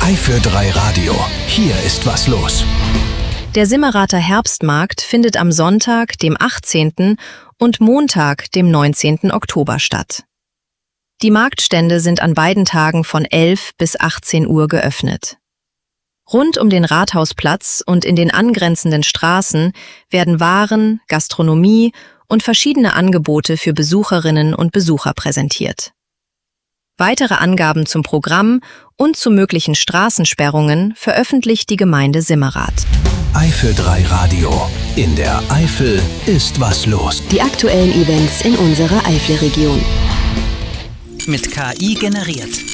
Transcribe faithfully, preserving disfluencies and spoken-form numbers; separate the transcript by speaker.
Speaker 1: Eifel drei Radio. Hier ist was los.
Speaker 2: Der Simmerater Herbstmarkt findet am Sonntag, dem achtzehnten und Montag, dem neunzehnten Oktober statt. Die Marktstände sind an beiden Tagen von elf bis achtzehn Uhr geöffnet. Rund um den Rathausplatz und in den angrenzenden Straßen werden Waren, Gastronomie und verschiedene Angebote für Besucherinnen und Besucher präsentiert. Weitere Angaben zum Programm und zu möglichen Straßensperrungen veröffentlicht die Gemeinde Simmerath.
Speaker 1: Eifel drei Radio. In der Eifel ist was los.
Speaker 3: Die aktuellen Events in unserer Eifelregion.
Speaker 4: Mit K I generiert.